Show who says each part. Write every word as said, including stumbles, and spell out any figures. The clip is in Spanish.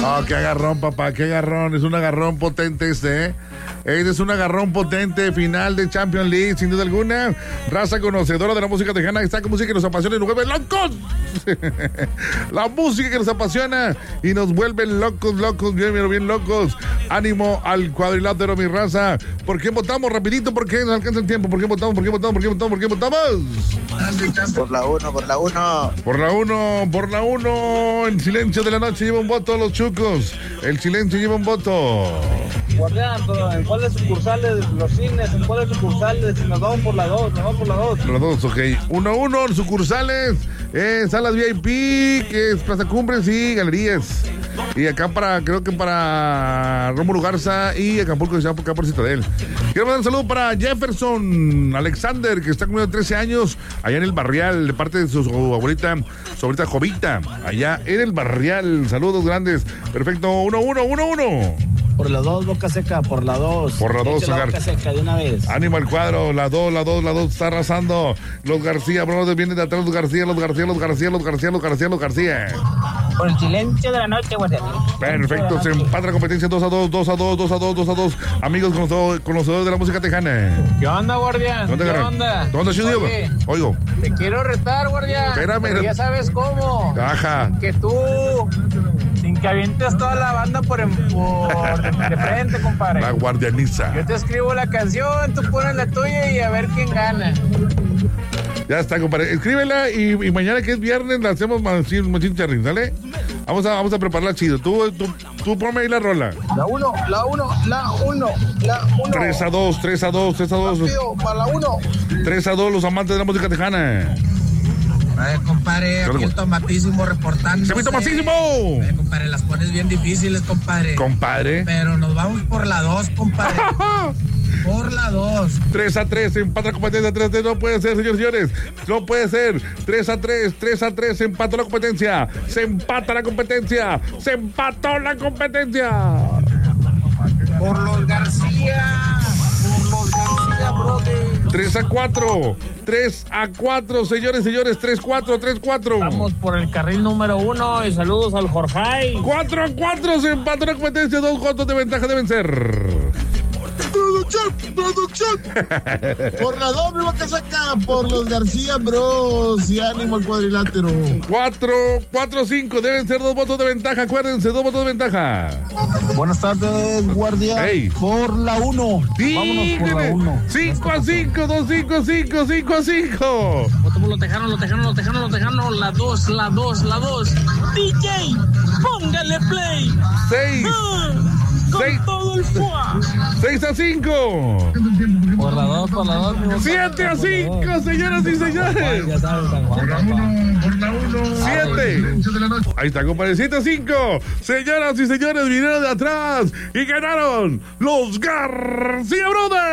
Speaker 1: Oh, qué agarrón, papá, qué agarrón. Es un agarrón potente este, ¿eh? Este es un agarrón potente, final de Champions League, sin duda alguna. Raza conocedora de la música tejana, esta música que nos apasiona y nos vuelve locos. La música que nos apasiona y nos vuelve locos, locos, bien, bien, bien locos. Ánimo al cuadrilátero, mi raza. ¿Por qué votamos? Rapidito, ¿por qué nos alcanza el tiempo? ¿Por qué votamos? ¿Por qué votamos? ¿Por qué votamos? ¿Por qué votamos?
Speaker 2: Por la uno, por la uno.
Speaker 1: Por la uno, por la uno. El silencio de la noche lleva un voto, los chucos. El silencio lleva un voto.
Speaker 3: Guardián, ¿en cuáles sucursales los cines? ¿En cuáles sucursales? Nos vamos por la dos, nos vamos por la dos.
Speaker 1: Por la dos, ok. uno a uno, sucursales, eh, salas V I P, que es Plaza Cumbres y galerías. Y acá para, creo que para Rómulo Garza y Acapulco, acá por Citadel. Quiero mandar un saludo para Jefferson Alexander, que está cumpliendo trece años, allá en el Barrial, de parte de su, su abuelita, su abuelita Jovita, allá en el Barrial. Saludos grandes. Perfecto, uno a uno, uno a uno.
Speaker 3: Por la dos, Boca Seca, por la dos.
Speaker 1: Por la dos,
Speaker 3: la Boca Seca de una vez.
Speaker 1: Ánimo al cuadro, la dos, la dos, la dos, está arrasando. Los García, bro, vienen de atrás los García, los García, los García, los García, los García, los García.
Speaker 3: Por el silencio de la noche, guardián.
Speaker 1: Perfecto, se empata la competencia dos a dos, dos a dos, dos a dos, dos a dos. Amigos conocedores de la música tejana.
Speaker 3: ¿Qué onda, guardián?
Speaker 1: ¿Dónde,
Speaker 3: ¿Qué
Speaker 1: agarran?
Speaker 3: onda?
Speaker 1: ¿Dónde, Chidio? Oigo.
Speaker 3: Te quiero retar, guardián.
Speaker 1: Espérame.
Speaker 3: Pero ya sabes cómo.
Speaker 1: Ajá.
Speaker 3: Que tú, sin que avientes toda la banda por, en, por de, de frente, compadre.
Speaker 1: La guardianiza.
Speaker 3: Yo te escribo la canción, tú pones la tuya y a ver quién gana.
Speaker 1: Ya está, compadre. Escríbela y, y mañana que es viernes la hacemos más charrín, ¿sale? Vamos a, vamos a prepararla chido. Tú, tú, tú ponme ahí la rola.
Speaker 2: La uno, la uno, la uno, la uno.
Speaker 1: tres a dos, tres a dos, tres a dos.
Speaker 2: Rápido, para la uno.
Speaker 1: tres a dos, los amantes de la música tejana.
Speaker 2: A ver, compadre, aquí el tomatísimo reportando.
Speaker 1: ¡Se mi tomatísimo!
Speaker 2: A ver, compadre, las pones bien difíciles, compadre.
Speaker 1: Compadre.
Speaker 2: Pero nos vamos por la dos, compadre. Por la dos.
Speaker 1: tres a tres, empata la competencia. tres a tres, no puede ser, señores y señores. No puede ser. tres a tres, tres a tres, se empató la competencia. Se empata la competencia. Se empató la competencia.
Speaker 2: Por los García. Por los García, brother.
Speaker 1: tres a cuatro. tres a cuatro, señores y señores. tres a cuatro, tres a cuatro.
Speaker 3: Vamos por el carril número uno y saludos al Jorge.
Speaker 1: cuatro a cuatro, se empató la competencia. Dos votos de ventaja deben ser.
Speaker 2: Producción, producción. Por la doble Boca Seca, por los García Bros. Y ánimo al cuadrilátero.
Speaker 1: cuatro, cuatro, cinco, deben ser dos votos de ventaja. Acuérdense, dos votos de ventaja.
Speaker 2: Buenas tardes, guardia.
Speaker 1: Hey.
Speaker 2: Por la uno. Vámonos por la uno.
Speaker 1: cinco a cinco, dos, cinco, cinco, cinco a cinco.
Speaker 3: Votamos los tejanos, los tejanos, los tejanos, los tejanos. La dos, la dos, la dos. D J, póngale play.
Speaker 1: seis.
Speaker 3: Con
Speaker 1: seis.
Speaker 3: todo el fuá.
Speaker 1: seis a cinco.
Speaker 3: Por la dos, por la dos.
Speaker 1: siete a cinco, señoras y señores.
Speaker 3: Ya sabes, San Juan, papá.
Speaker 1: siete. Ahí está, compadre. siete a cinco. Señoras y señores, vinieron de atrás y ganaron los García Brothers.